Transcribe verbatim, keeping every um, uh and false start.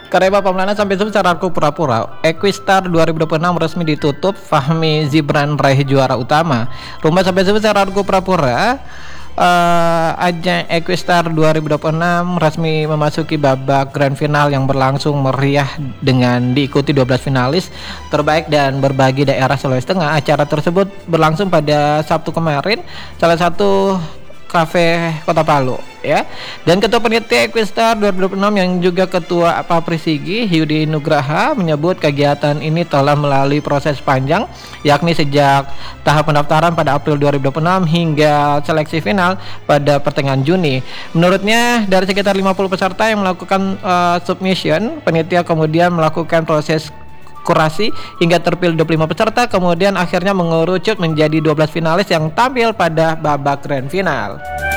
Karena pemelanan sampai secara aku pura-pura. Equistar dua ribu dua puluh enam resmi ditutup. Fahmi Zibran raih juara utama. Rumah sampai secara aku pura-pura. Uh, ajang Equistar dua ribu dua puluh enam resmi memasuki babak grand final yang berlangsung meriah dengan diikuti dua belas finalis terbaik dan berbagi daerah Sulawesi Tengah. Acara tersebut berlangsung pada Sabtu kemarin, salah satu kafe Kota Palu ya. Dan ketua panitia Equistar dua ribu dua puluh enam yang juga ketua Paprisigi Yudi Nugraha menyebut kegiatan ini telah melalui proses panjang, yakni sejak tahap pendaftaran pada April dua ribu dua puluh enam hingga seleksi final pada pertengahan Juni. Menurutnya dari sekitar lima puluh peserta yang melakukan uh, submission, panitia kemudian melakukan proses kurasi hingga terpilih dua puluh lima peserta, kemudian akhirnya mengerucut menjadi dua belas finalis yang tampil pada babak grand final.